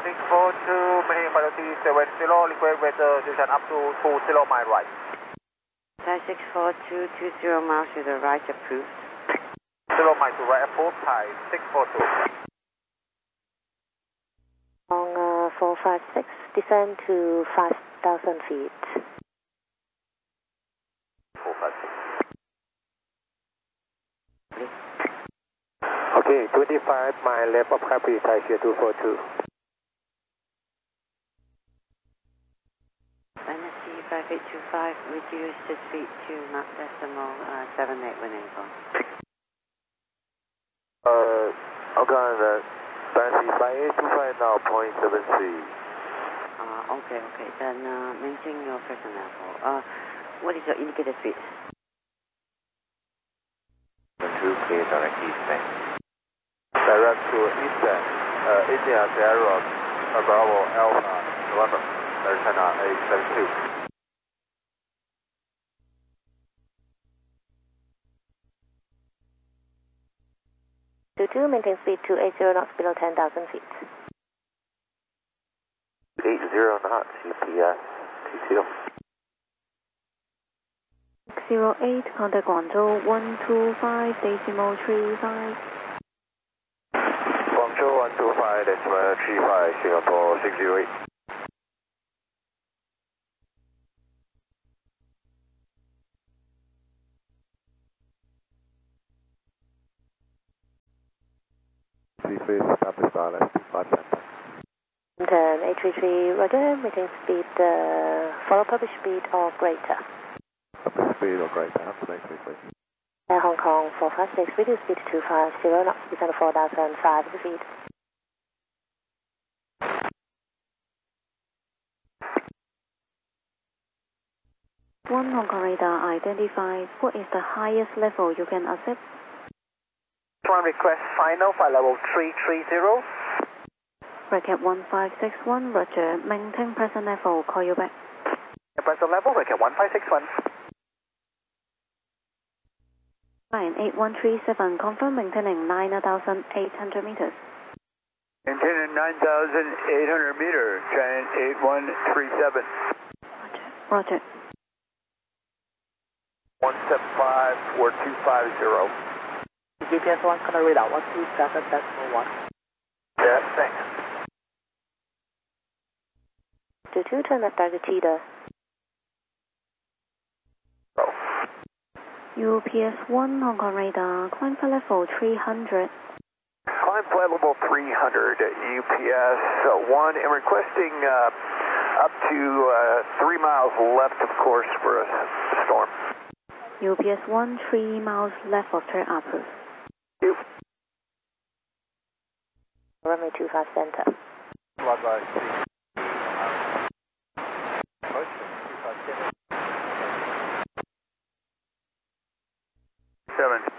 642, maintaining velocity 70, request weather direction up to 20 mile right. 642, 20 miles to the right approved. 0 mile to right approved, Thai 642. On 456, descend to 5,000 feet. 456. Okay, 25 mile left of Capri, Thai 242. NSC 5825, reduce the speed to Mach decimal 78 when able. Okay, NSC 5825 now, 0.73. Okay, then maintain your present level. What is your indicated speed? 2 clear direct eastern. Direct to eastern, India Sierra, Bravo Alpha, November, China 872. 22, maintain speed 280 knots below 10,000 feet. 80 knots, GPS 20. 608, contact Guangzhou 125 decimal 35. Guangzhou 125 decimal 35, Singapore 608. Please establish wireless 25 center. Turn 833, roger, maintain speed, follow published speed or greater. Published speed or greater, after 833. Hong Kong 456, reduce speed to 250 knots, descend to 4,500 feet. One Hong Kong radar identified. What is the highest level you can accept? One request final for level 330. Racket 1561, roger. Maintain present level, call you back. Present level, Racket 1561. Line 8137, confirm maintaining 9,800 meters. Maintaining 9,800 meters, Giant 8137. Roger. 1754250. GPS 1, current radar 127.1. Yeah, thanks. 22, turn left target Cheetah. UPS 1 Hong Kong radar, climb for level 300. Climb flight level 300, UPS 1, and requesting up to 3 miles left of course for a storm. UPS 1, 3 miles left of turn approved. Runway 25 center. Seven.